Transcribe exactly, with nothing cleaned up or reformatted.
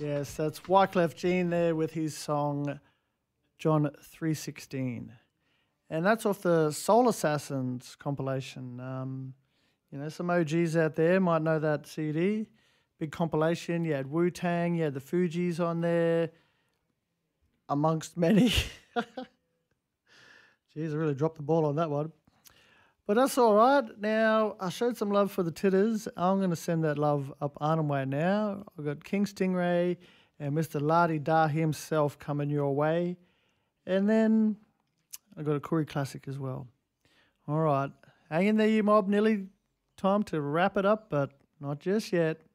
Yes, that's Wyclef Jean there with his song John three sixteen. And that's off the Soul Assassins compilation. Um, you know, some O Gs out there might know that C D. Big compilation. You had Wu-Tang, you had the Fugees on there, amongst many. Jeez, I really dropped the ball on that one. But that's all right. Now, I showed some love for the Titters. I'm going to send that love up Arnhem Way now. I've got King Stingray and Mister Lardy Da himself coming your way. And then I've got a Koori classic as well. All right. Hang in there, you mob. Nearly time to wrap it up, but not just yet.